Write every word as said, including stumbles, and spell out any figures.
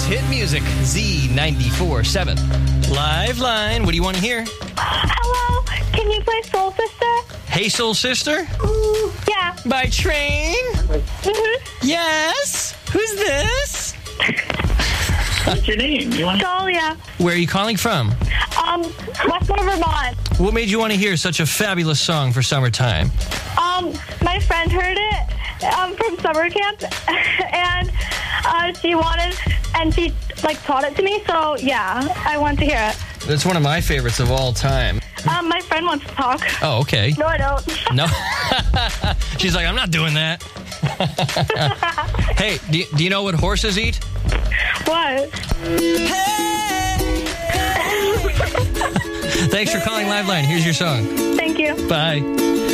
hit music, Z ninety-four point seven. Live line, what do you want to hear? Hello, can you play Soul Sister? Hey, Soul Sister? Yeah. By Train? Mm-hmm. Yes? Who's this? What's your name? You want? Dahlia. Where are you calling from? Um, Westmore, Vermont. What made you want to hear such a fabulous song for summertime? Um, my friend heard it um, from summer camp, and uh, she wanted, and she like taught it to me. So yeah, I want to hear it. That's one of my favorites of all time. Um, my friend wants to talk. Oh, okay. No, I don't. No. She's like, I'm not doing that. Hey, do you, do you know what horses eat? What? Thanks for calling Liveline. Here's your song. Thank you. Bye.